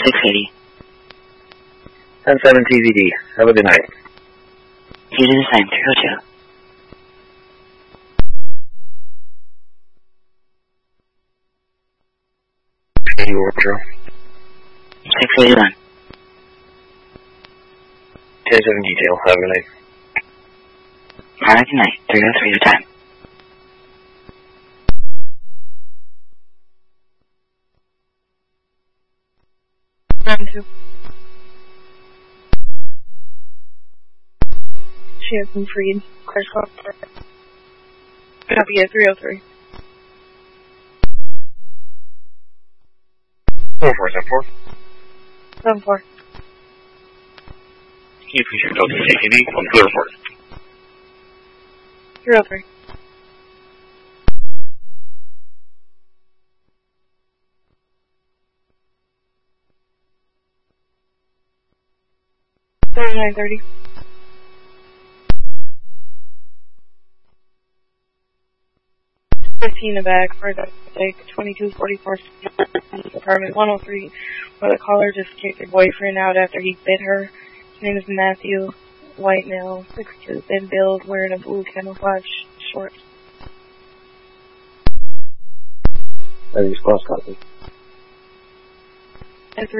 680. 10-7 TVD. Have a good night. You do the same. 302. Order. 681. 10-7 detail. Have a good night. Alright, good night. 303 your time. She has been freed. Crash call. Copy at 303. 4474. 74. Can you please your Delta CTV on the report? 303. $39.30. 15 a bag for the take 2244 apartment 103, where the caller just kicked her boyfriend out after he bit her. His name is Matthew, white male, 6'2", thin build, wearing a blue camouflage shorts. That is cross copy. At 3